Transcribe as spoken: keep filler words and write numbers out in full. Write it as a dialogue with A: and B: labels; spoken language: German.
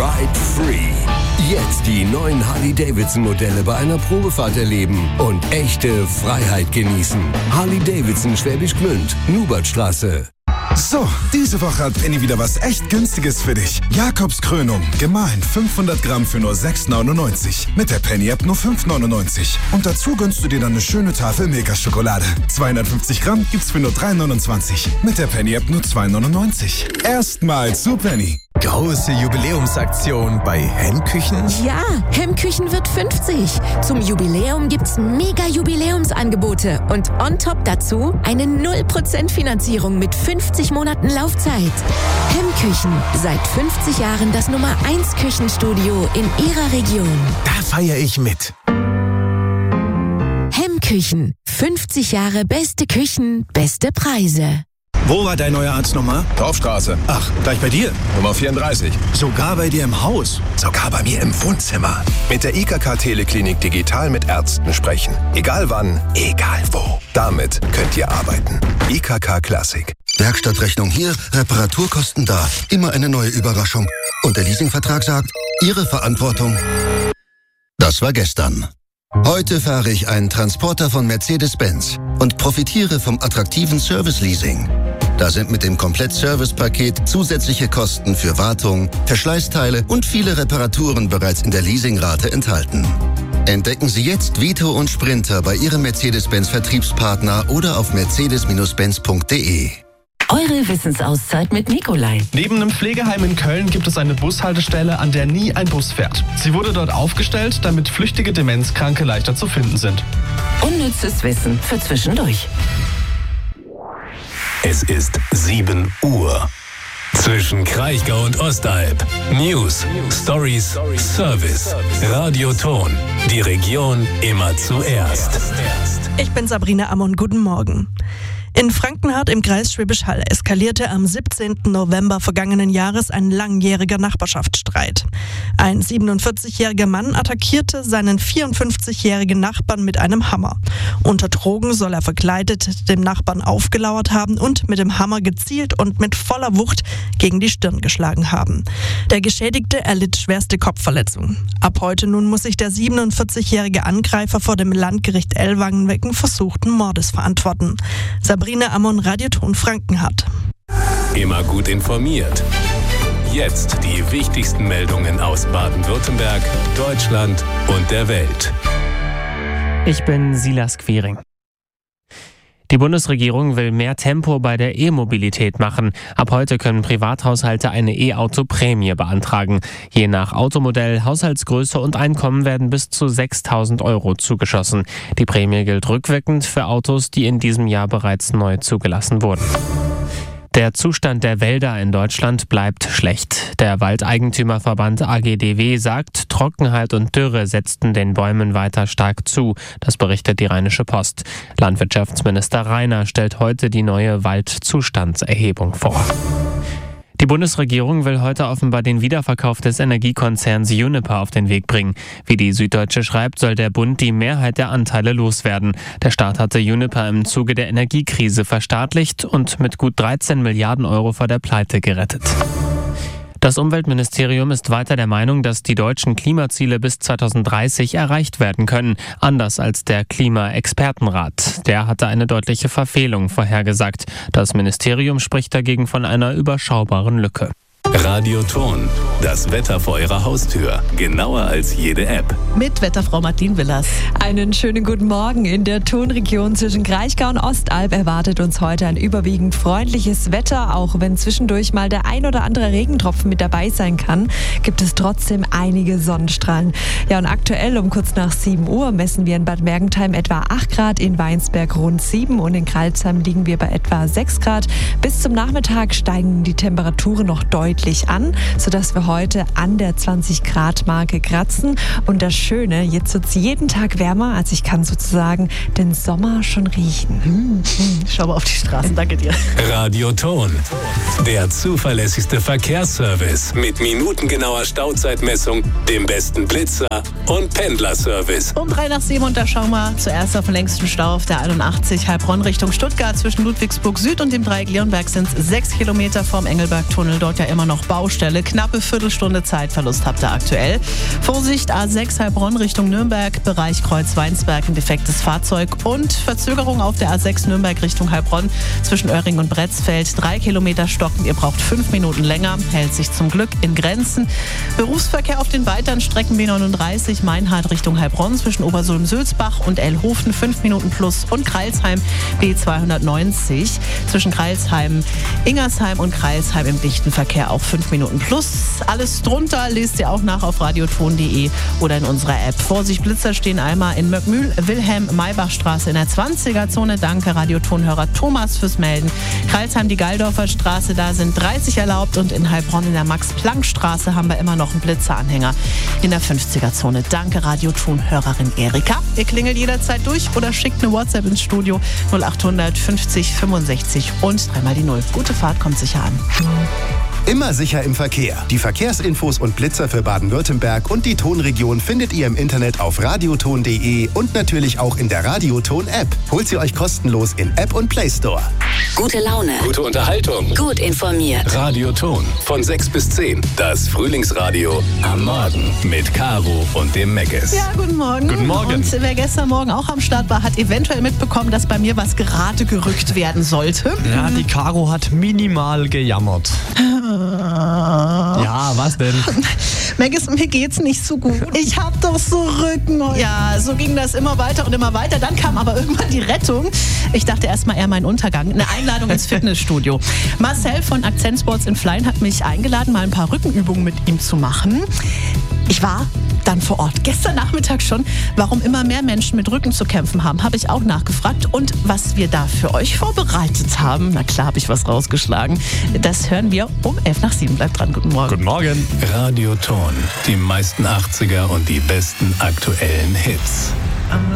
A: Ride Free. Jetzt die neuen Harley-Davidson-Modelle bei einer Probefahrt erleben und echte Freiheit genießen. Harley-Davidson Schwäbisch Gmünd, Nubertstraße.
B: So, diese Woche hat Penny wieder was echt Günstiges für dich. Jakobskrönung, gemahlen fünfhundert Gramm für nur sechs neunundneunzig. Mit der Penny-App nur fünf neunundneunzig. Und dazu gönnst du dir dann eine schöne Tafel Milka-Schokolade. zweihundertfünfzig Gramm gibt's für nur drei neunundzwanzig. Mit der Penny-App nur zwei neunundneunzig. Erstmal zu Penny.
C: Große Jubiläumsaktion bei Hemmküchen?
D: Ja, Hemmküchen wird fünfzig. Zum Jubiläum gibt's mega Jubiläumsangebote und on top dazu eine null Prozent Finanzierung mit fünfzig Monaten Laufzeit. Hemmküchen, seit fünfzig Jahren das Nummer eins Küchenstudio in Ihrer Region.
C: Da feiere ich mit.
D: Hemmküchen, fünfzig Jahre beste Küchen, beste Preise.
C: Wo war dein neuer Arzt nochmal?
E: Dorfstraße.
C: Ach, gleich bei dir?
E: Nummer vierunddreißig.
C: Sogar bei dir im Haus?
E: Sogar bei mir im Wohnzimmer. Mit der I K K Teleklinik digital mit Ärzten sprechen. Egal wann, egal wo. Damit könnt ihr arbeiten. I K K Classic.
F: Werkstattrechnung hier, Reparaturkosten da. Immer eine neue Überraschung. Und der Leasingvertrag sagt, Ihre Verantwortung. Das war gestern. Heute fahre ich einen Transporter von Mercedes-Benz und profitiere vom attraktiven Service-Leasing. Da sind mit dem Komplett-Service-Paket zusätzliche Kosten für Wartung, Verschleißteile und viele Reparaturen bereits in der Leasingrate enthalten. Entdecken Sie jetzt Vito und Sprinter bei Ihrem Mercedes-Benz-Vertriebspartner oder auf mercedes benz punkt de.
G: Eure Wissensauszeit mit Nikolai.
H: Neben einem Pflegeheim in Köln gibt es eine Bushaltestelle, an der nie ein Bus fährt. Sie wurde dort aufgestellt, damit flüchtige Demenzkranke leichter zu finden sind.
G: Unnützes Wissen für zwischendurch.
I: Es ist sieben Uhr. Zwischen Kraichgau und Ostalb. News, Stories, Service. Radioton. Die Region immer zuerst.
J: Ich bin Sabrina Ammon. Guten Morgen. In Frankenhardt im Kreis Schwäbisch Hall eskalierte am siebzehnten November vergangenen Jahres ein langjähriger Nachbarschaftsstreit. Ein siebenundvierzigjähriger Mann attackierte seinen vierundfünfzigjährigen Nachbarn mit einem Hammer. Unter Drogen soll er verkleidet dem Nachbarn aufgelauert haben und mit dem Hammer gezielt und mit voller Wucht gegen die Stirn geschlagen haben. Der Geschädigte erlitt schwerste Kopfverletzungen. Ab heute nun muss sich der siebenundvierzigjährige Angreifer vor dem Landgericht Ellwangen wegen versuchten Mordes verantworten. Sabrina Ammon, Radioton Frankenhardt.
I: Immer gut informiert. Jetzt die wichtigsten Meldungen aus Baden-Württemberg, Deutschland und der Welt.
K: Ich bin Silas Quiring. Die Bundesregierung will mehr Tempo bei der E-Mobilität machen. Ab heute können Privathaushalte eine E-Auto-Prämie beantragen. Je nach Automodell, Haushaltsgröße und Einkommen werden bis zu sechstausend Euro zugeschossen. Die Prämie gilt rückwirkend für Autos, die in diesem Jahr bereits neu zugelassen wurden. Der Zustand der Wälder in Deutschland bleibt schlecht. Der Waldeigentümerverband A G D W sagt, Trockenheit und Dürre setzten den Bäumen weiter stark zu. Das berichtet die Rheinische Post. Landwirtschaftsminister Rainer stellt heute die neue Waldzustandserhebung vor. Die Bundesregierung will heute offenbar den Wiederverkauf des Energiekonzerns Uniper auf den Weg bringen. Wie die Süddeutsche schreibt, soll der Bund die Mehrheit der Anteile loswerden. Der Staat hatte Uniper im Zuge der Energiekrise verstaatlicht und mit gut dreizehn Milliarden Euro vor der Pleite gerettet. Das Umweltministerium ist weiter der Meinung, dass die deutschen Klimaziele bis zweitausenddreißig erreicht werden können, anders als der Klimaexpertenrat. Der hatte eine deutliche Verfehlung vorhergesagt. Das Ministerium spricht dagegen von einer überschaubaren Lücke.
I: Radioton, das Wetter vor Ihrer Haustür, genauer als jede App.
L: Mit Wetterfrau Martin Willers.
M: Einen schönen guten Morgen. In der Tonregion zwischen Kraichgau und Ostalb erwartet uns heute ein überwiegend freundliches Wetter. Auch wenn zwischendurch mal der ein oder andere Regentropfen mit dabei sein kann, gibt es trotzdem einige Sonnenstrahlen. Ja, und aktuell um kurz nach sieben Uhr messen wir in Bad Mergentheim etwa acht Grad, in Weinsberg rund sieben und in Kralsheim liegen wir bei etwa sechs Grad. Bis zum Nachmittag steigen die Temperaturen noch deutlich an, sodass wir heute an der zwanzig Grad Marke kratzen. Und das Schöne. Jetzt wird es jeden Tag wärmer, also ich kann sozusagen den Sommer schon riechen.
L: Hm, hm. Schau mal auf die Straßen, danke dir.
I: Radioton, der zuverlässigste Verkehrsservice mit minutengenauer Stauzeitmessung, dem besten Blitzer und Pendlerservice.
L: Um drei nach sieben und da schauen wir zuerst auf den längsten Stau auf der einundachtzig Heilbronn Richtung Stuttgart. Zwischen Ludwigsburg Süd und dem Dreieck Leonberg sind es sechs Kilometer vom Engelberg-Tunnel. Dort ja immer noch Baustelle. Knappe Viertelstunde Zeitverlust habt ihr aktuell. Vorsicht, A sechs Heilbronn Richtung Nürnberg, Bereich Kreuz-Weinsberg, ein defektes Fahrzeug und Verzögerung auf der A sechs Nürnberg Richtung Heilbronn zwischen Oerring und Bretzfeld. Drei Kilometer stocken, ihr braucht fünf Minuten länger, hält sich zum Glück in Grenzen. Berufsverkehr auf den weiteren Strecken B neununddreißig Meinhard Richtung Heilbronn zwischen Obersulm-Sülzbach und Elhofen fünf Minuten plus und Kreilsheim B zweihundertneunzig zwischen Kreilsheim, Ingersheim und Kreilsheim im dichten Verkehr auch fünf Minuten plus. Alles drunter lest ihr auch nach auf radioton punkt de oder in unserer App. Vorsicht, Blitzer stehen einmal in Möckmühl, Wilhelm-Maybach-Straße in der zwanziger-Zone. Danke Radiotonhörer Thomas fürs Melden. Kreilsheim, die Galdorfer Straße, da sind dreißig erlaubt und in Heilbronn in der Max-Planck-Straße haben wir immer noch einen Blitzeranhänger in der fünfziger-Zone. Danke Radiotonhörerin Erika. Ihr klingelt jederzeit durch oder schickt eine WhatsApp ins Studio null achthundert fünfzig fünfundsechzig und dreimal die Null. Gute Fahrt, kommt sicher an.
E: Immer sicher im Verkehr. Die Verkehrsinfos und Blitzer für Baden-Württemberg und die Tonregion findet ihr im Internet auf radioton punkt de und natürlich auch in der Radioton-App. Holt sie euch kostenlos in App und Play Store.
G: Gute Laune.
I: Gute Unterhaltung.
G: Gut informiert.
I: Radioton von sechs bis zehn. Das Frühlingsradio am Morgen mit Caro und dem Meckes.
L: Ja, guten Morgen.
H: Guten Morgen.
L: Und wer gestern Morgen auch am Start war, hat eventuell mitbekommen, dass bei mir was gerade gerückt werden sollte.
H: Ja, die Caro hat minimal gejammert. Ja, was denn?
L: Meckes, mir geht's nicht so gut. Ich hab doch so Rücken. Ja, so ging das immer weiter und immer weiter. Dann kam aber irgendwann die Rettung. Ich dachte erstmal eher mein Untergang. Eine Einladung ins Fitnessstudio. Marcel von Akzent Sports in Flein hat mich eingeladen, mal ein paar Rückenübungen mit ihm zu machen. Ich war dann vor Ort. Gestern Nachmittag schon. Warum immer mehr Menschen mit Rücken zu kämpfen haben, habe ich auch nachgefragt. Und was wir da für euch vorbereitet haben, na klar habe ich was rausgeschlagen. Das hören wir um elf nach sieben. Bleibt dran. Guten Morgen.
H: Guten Morgen.
I: Radioton. Die meisten achtziger und die besten aktuellen Hits.